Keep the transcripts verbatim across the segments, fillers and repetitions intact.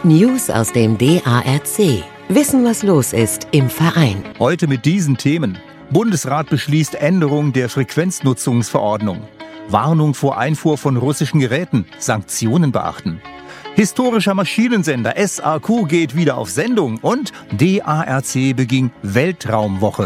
News aus dem D A R C. Wissen, was los ist im Verein. Heute mit diesen Themen. Bundesrat beschließt Änderung der Frequenznutzungsverordnung. Warnung vor Einfuhr von russischen Geräten. Sanktionen beachten. Historischer Maschinensender S A Q geht wieder auf Sendung und D A R C beging Weltraumwoche.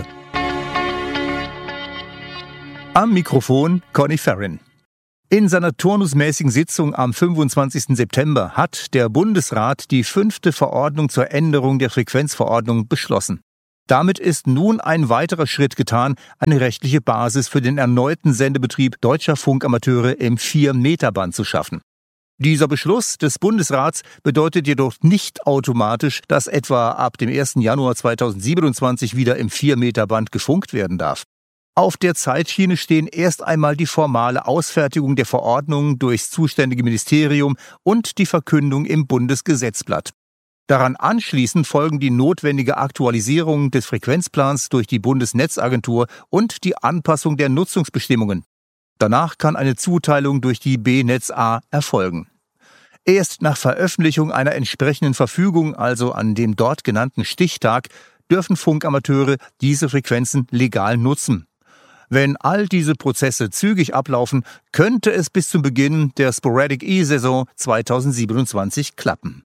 Am Mikrofon Conny Ferrin. In seiner turnusmäßigen Sitzung am fünfundzwanzigsten September hat der Bundesrat die fünfte Verordnung zur Änderung der Frequenzverordnung beschlossen. Damit ist nun ein weiterer Schritt getan, eine rechtliche Basis für den erneuten Sendebetrieb deutscher Funkamateure im vier Meter Band zu schaffen. Dieser Beschluss des Bundesrats bedeutet jedoch nicht automatisch, dass etwa ab dem ersten Januar zweitausendsiebenundzwanzig wieder im vier Meter Band gefunkt werden darf. Auf der Zeitschiene stehen erst einmal die formale Ausfertigung der Verordnung durchs zuständige Ministerium und die Verkündung im Bundesgesetzblatt. Daran anschließend folgen die notwendige Aktualisierung des Frequenzplans durch die Bundesnetzagentur und die Anpassung der Nutzungsbestimmungen. Danach kann eine Zuteilung durch die B Netz A erfolgen. Erst nach Veröffentlichung einer entsprechenden Verfügung, also an dem dort genannten Stichtag, dürfen Funkamateure diese Frequenzen legal nutzen. Wenn all diese Prozesse zügig ablaufen, könnte es bis zum Beginn der Sporadic E-Saison zweitausendsiebenundzwanzig klappen.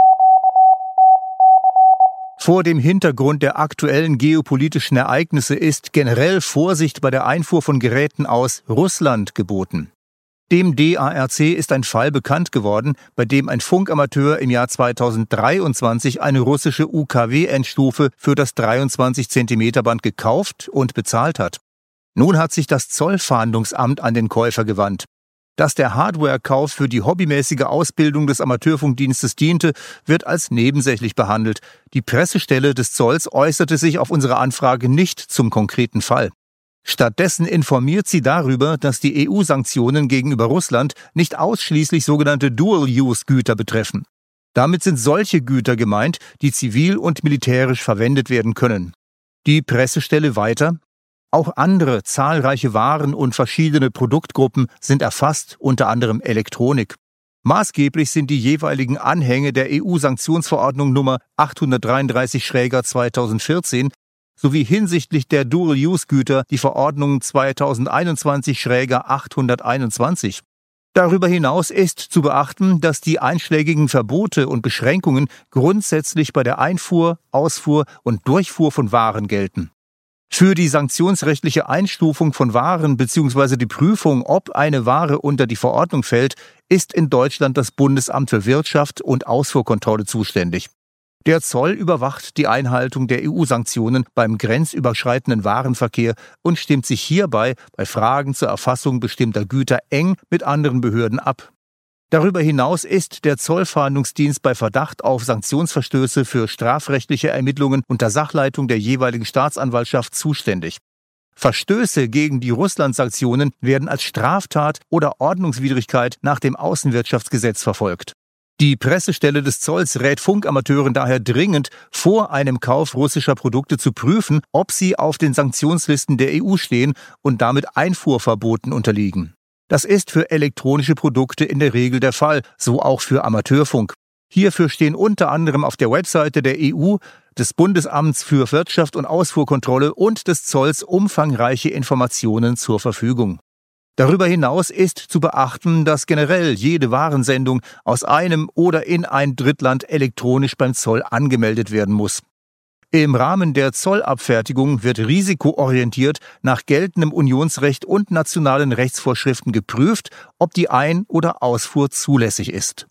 Vor dem Hintergrund der aktuellen geopolitischen Ereignisse ist generell Vorsicht bei der Einfuhr von Geräten aus Russland geboten. Dem D A R C ist ein Fall bekannt geworden, bei dem ein Funkamateur im Jahr zweitausenddreiundzwanzig eine russische U K W-Endstufe für das dreiundzwanzig Zentimeter Band gekauft und bezahlt hat. Nun hat sich das Zollfahndungsamt an den Käufer gewandt. Dass der Hardwarekauf für die hobbymäßige Ausbildung des Amateurfunkdienstes diente, wird als nebensächlich behandelt. Die Pressestelle des Zolls äußerte sich auf unsere Anfrage nicht zum konkreten Fall. Stattdessen informiert sie darüber, dass die E U-Sanktionen gegenüber Russland nicht ausschließlich sogenannte Dual-Use-Güter betreffen. Damit sind solche Güter gemeint, die zivil und militärisch verwendet werden können. Die Pressestelle weiter: Auch andere zahlreiche Waren und verschiedene Produktgruppen sind erfasst, unter anderem Elektronik. Maßgeblich sind die jeweiligen Anhänge der E U-Sanktionsverordnung Nummer achthundertdreiunddreißig zweitausendvierzehn sowie hinsichtlich der Dual-Use-Güter die Verordnung zweitausendeinundzwanzig achthunderteinundzwanzig. Darüber hinaus ist zu beachten, dass die einschlägigen Verbote und Beschränkungen grundsätzlich bei der Einfuhr, Ausfuhr und Durchfuhr von Waren gelten. Für die sanktionsrechtliche Einstufung von Waren bzw. die Prüfung, ob eine Ware unter die Verordnung fällt, ist in Deutschland das Bundesamt für Wirtschaft und Ausfuhrkontrolle zuständig. Der Zoll überwacht die Einhaltung der E U-Sanktionen beim grenzüberschreitenden Warenverkehr und stimmt sich hierbei bei Fragen zur Erfassung bestimmter Güter eng mit anderen Behörden ab. Darüber hinaus ist der Zollfahndungsdienst bei Verdacht auf Sanktionsverstöße für strafrechtliche Ermittlungen unter Sachleitung der jeweiligen Staatsanwaltschaft zuständig. Verstöße gegen die Russland-Sanktionen werden als Straftat oder Ordnungswidrigkeit nach dem Außenwirtschaftsgesetz verfolgt. Die Pressestelle des Zolls rät Funkamateuren daher dringend, vor einem Kauf russischer Produkte zu prüfen, ob sie auf den Sanktionslisten der E U stehen und damit Einfuhrverboten unterliegen. Das ist für elektronische Produkte in der Regel der Fall, so auch für Amateurfunk. Hierfür stehen unter anderem auf der Webseite der E U, des Bundesamts für Wirtschaft und Ausfuhrkontrolle und des Zolls umfangreiche Informationen zur Verfügung. Darüber hinaus ist zu beachten, dass generell jede Warensendung aus einem oder in ein Drittland elektronisch beim Zoll angemeldet werden muss. Im Rahmen der Zollabfertigung wird risikoorientiert nach geltendem Unionsrecht und nationalen Rechtsvorschriften geprüft, ob die Ein- oder Ausfuhr zulässig ist.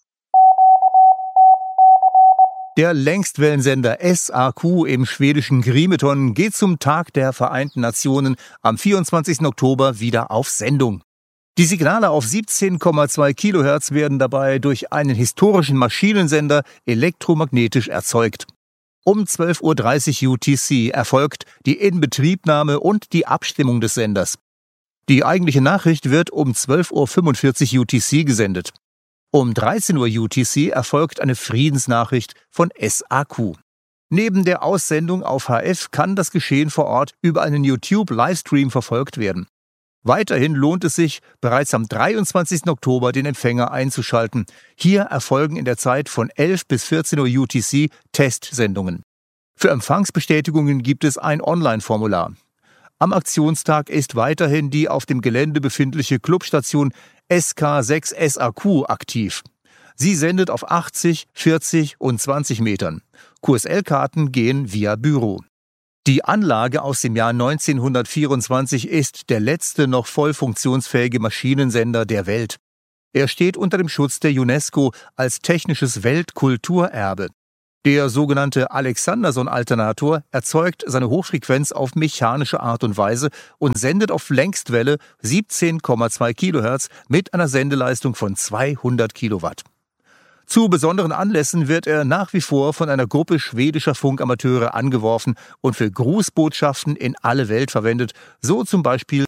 Der Längstwellensender S A Q im schwedischen Grimeton geht zum Tag der Vereinten Nationen am vierundzwanzigsten Oktober wieder auf Sendung. Die Signale auf siebzehn Komma zwei Kilohertz werden dabei durch einen historischen Maschinensender elektromagnetisch erzeugt. Um zwölf Uhr dreißig U T C erfolgt die Inbetriebnahme und die Abstimmung des Senders. Die eigentliche Nachricht wird um zwölf Uhr fünfundvierzig U T C gesendet. Um dreizehn Uhr U T C erfolgt eine Friedensnachricht von S A Q. Neben der Aussendung auf H F kann das Geschehen vor Ort über einen YouTube-Livestream verfolgt werden. Weiterhin lohnt es sich, bereits am dreiundzwanzigsten Oktober den Empfänger einzuschalten. Hier erfolgen in der Zeit von elf bis vierzehn Uhr U T C Testsendungen. Für Empfangsbestätigungen gibt es ein Online-Formular. Am Aktionstag ist weiterhin die auf dem Gelände befindliche Clubstation S K sechs S A Q aktiv. Sie sendet auf achtzig, vierzig und zwanzig Metern. Q S L-Karten gehen via Büro. Die Anlage aus dem Jahr neunzehnhundertvierundzwanzig ist der letzte noch voll funktionsfähige Maschinensender der Welt. Er steht unter dem Schutz der UNESCO als technisches Weltkulturerbe. Der sogenannte Alexanderson-Alternator erzeugt seine Hochfrequenz auf mechanische Art und Weise und sendet auf Längstwelle siebzehn Komma zwei Kilohertz mit einer Sendeleistung von zweihundert Kilowatt. Zu besonderen Anlässen wird er nach wie vor von einer Gruppe schwedischer Funkamateure angeworfen und für Grußbotschaften in alle Welt verwendet, so zum Beispiel: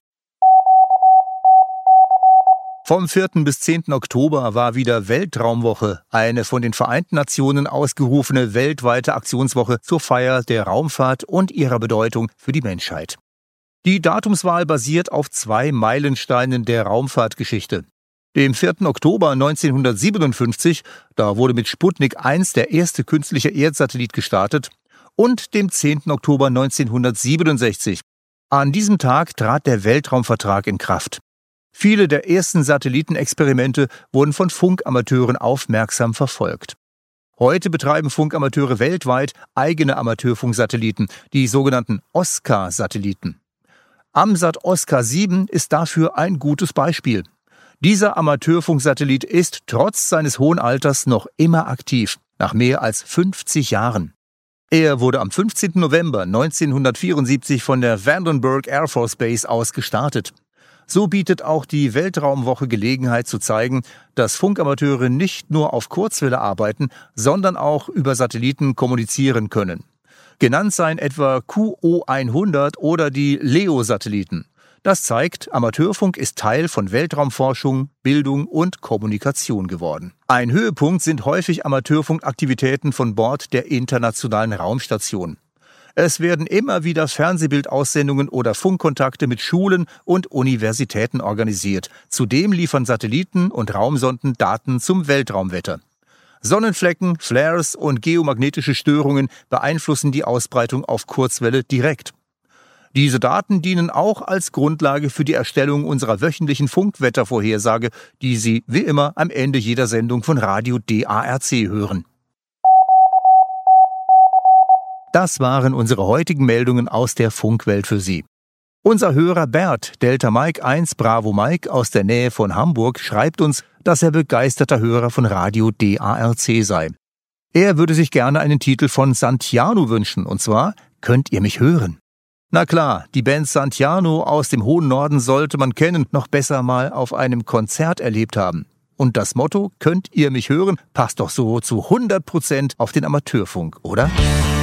Vom vierten bis zehnten Oktober war wieder Weltraumwoche, eine von den Vereinten Nationen ausgerufene weltweite Aktionswoche zur Feier der Raumfahrt und ihrer Bedeutung für die Menschheit. Die Datumswahl basiert auf zwei Meilensteinen der Raumfahrtgeschichte. Dem vierten Oktober neunzehnhundertsiebenundfünfzig, da wurde mit Sputnik eins der erste künstliche Erdsatellit gestartet, und dem zehnten Oktober neunzehnhundertsiebenundsechzig. An diesem Tag trat der Weltraumvertrag in Kraft. Viele der ersten Satellitenexperimente wurden von Funkamateuren aufmerksam verfolgt. Heute betreiben Funkamateure weltweit eigene Amateurfunksatelliten, die sogenannten Oscar-Satelliten. AMSAT Oscar sieben ist dafür ein gutes Beispiel. Dieser Amateurfunksatellit ist trotz seines hohen Alters noch immer aktiv, nach mehr als fünfzig Jahren. Er wurde am fünfzehnten November neunzehnhundertvierundsiebzig von der Vandenberg Air Force Base aus gestartet. So bietet auch die Weltraumwoche Gelegenheit zu zeigen, dass Funkamateure nicht nur auf Kurzwelle arbeiten, sondern auch über Satelliten kommunizieren können. Genannt seien etwa Q O hundert oder die Leo-Satelliten. Das zeigt, Amateurfunk ist Teil von Weltraumforschung, Bildung und Kommunikation geworden. Ein Höhepunkt sind häufig Amateurfunkaktivitäten von Bord der Internationalen Raumstation. Es werden immer wieder Fernsehbildaussendungen oder Funkkontakte mit Schulen und Universitäten organisiert. Zudem liefern Satelliten und Raumsonden Daten zum Weltraumwetter. Sonnenflecken, Flares und geomagnetische Störungen beeinflussen die Ausbreitung auf Kurzwelle direkt. Diese Daten dienen auch als Grundlage für die Erstellung unserer wöchentlichen Funkwettervorhersage, die Sie wie immer am Ende jeder Sendung von Radio D A R C hören. Das waren unsere heutigen Meldungen aus der Funkwelt für Sie. Unser Hörer Bert, Delta Mike eins Bravo Mike aus der Nähe von Hamburg, schreibt uns, dass er begeisterter Hörer von Radio D A R C sei. Er würde sich gerne einen Titel von Santiano wünschen, und zwar »Könnt ihr mich hören?« Na klar, die Band Santiano aus dem hohen Norden sollte man kennen, noch besser mal auf einem Konzert erlebt haben. Und das Motto »Könnt ihr mich hören?« passt doch so zu hundert Prozent auf den Amateurfunk, oder?